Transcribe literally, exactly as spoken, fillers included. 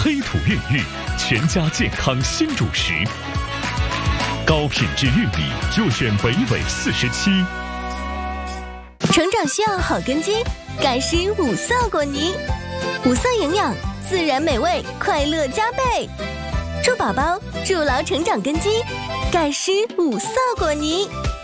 黑土孕育全家健康新主食。高品质玉米就选北纬四十七。 成长需要好根基，钙湿五色果泥，五色营养，自然美味，快乐加倍。助宝宝筑牢成长根基，钙湿五色果泥。